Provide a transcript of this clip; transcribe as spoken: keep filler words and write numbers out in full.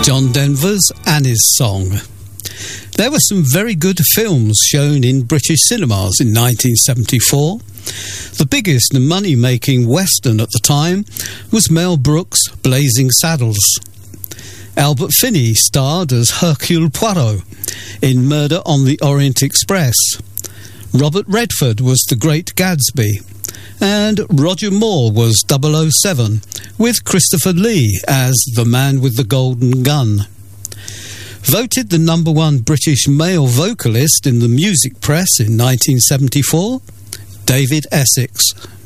John Denver's Annie's Song. There were some very good films shown in British cinemas in nineteen seventy-four. The biggest money-making western at the time was Mel Brooks' Blazing Saddles. Albert Finney starred as Hercule Poirot in Murder on the Orient Express. Robert Redford was the Great Gatsby, and Roger Moore was double oh seven, with Christopher Lee as the Man with the Golden Gun. Voted the number one British male vocalist in the music press in nineteen seventy-four, David Essex.